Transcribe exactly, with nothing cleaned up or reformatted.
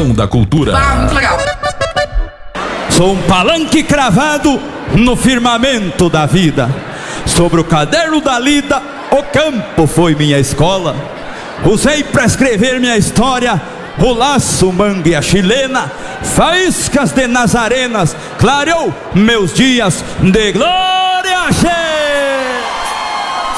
Região da Cultura. Ah, muito legal. Sou um palanque cravado no firmamento da vida. Sobre o caderno da lida, o campo foi minha escola. Usei pra escrever minha história o laço, mangue e a chilena. Faíscas de nazarenas clareou meus dias de glória cheia.